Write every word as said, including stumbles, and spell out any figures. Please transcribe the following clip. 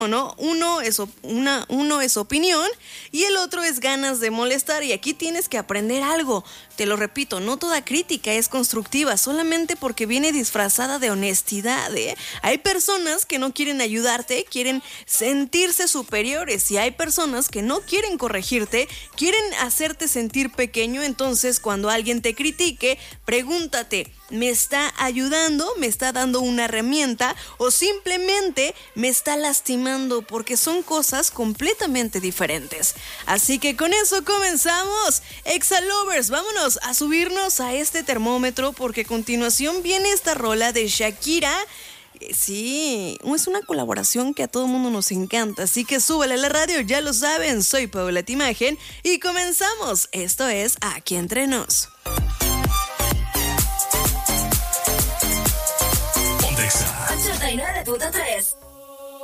¿no? Uno es, op- una, uno es opinión y el otro es ganas de molestar, y aquí tienes que aprender algo. Te lo repito, no toda crítica es constructiva solamente porque viene disfrazada de honestidad, ¿eh? Hay personas que no quieren ayudarte, quieren sentirse superiores, y hay personas que no quieren corregirte, quieren hacerte sentir pequeño. Entonces, cuando alguien te critique, pregúntate, ¿me está ayudando? ¿Me está dando una herramienta? ¿O simplemente me está lastimando? Porque son cosas completamente diferentes. Así que con eso comenzamos. Exa-Lovers, vámonos a subirnos a este termómetro, porque a continuación viene esta rola de Shakira. Sí, es una colaboración que a todo mundo nos encanta, así que súbele a la radio, ya lo saben. Soy Paola Timagen y comenzamos. Esto es Aquí Entre Nos. ochenta y nueve punto tres